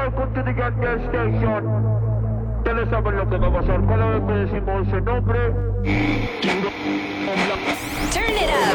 welcome to the Gas Station. Ustedes saben lo que va a pasar cada vez que decimos ese nombre. Turn it up.